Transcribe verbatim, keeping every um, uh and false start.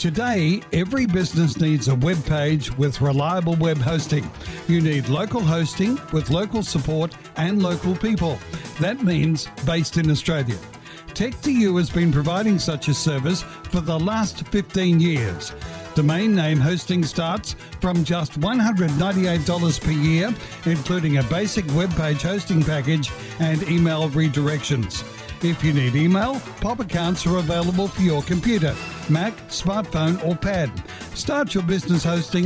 Today, every business needs a web page with reliable web hosting. You need local hosting with local support and local people. That means based in Australia. Tech two U has been providing such a service for the last fifteen years. Domain name hosting starts from just one hundred ninety-eight dollars per year, including a basic web page hosting package and email redirections. If you need email, Pop accounts are available for your computer, Mac, smartphone or pad. Start your business hosting